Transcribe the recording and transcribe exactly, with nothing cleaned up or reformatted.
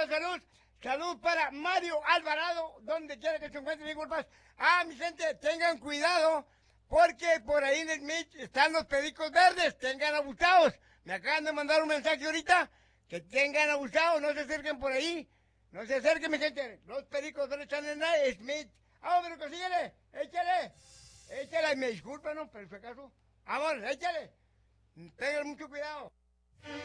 la salud. Salud para Mario Alvarado, donde quiera que se encuentre, disculpas. Ah, mi gente, tengan cuidado, porque por ahí en el Smith están los pericos verdes, tengan abusados. Me acaban de mandar un mensaje ahorita, que tengan abusados, no se acerquen por ahí. No se acerquen, mi gente, los pericos verdes están en el Smith. Ah, pero consíguele, échale, échale, me disculpan, ¿no? Pero si acaso, amor, échale. Tengan mucho cuidado.